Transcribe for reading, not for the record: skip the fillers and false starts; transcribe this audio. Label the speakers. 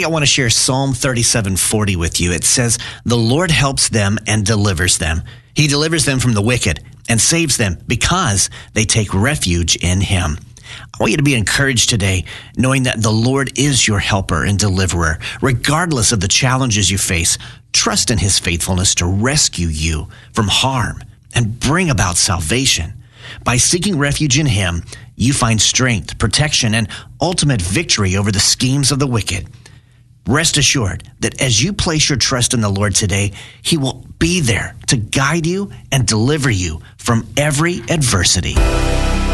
Speaker 1: Hey, I want to share Psalm 37:40 with you. It says, "The Lord helps them and delivers them. He delivers them from the wicked and saves them because they take refuge in him." I want you to be encouraged today, knowing that the Lord is your helper and deliverer. Regardless of the challenges you face, trust in his faithfulness to rescue you from harm and bring about salvation. By seeking refuge in him, you find strength, protection, and ultimate victory over the schemes of the wicked. Rest assured that as you place your trust in the Lord today, he will be there to guide you and deliver you from every adversity.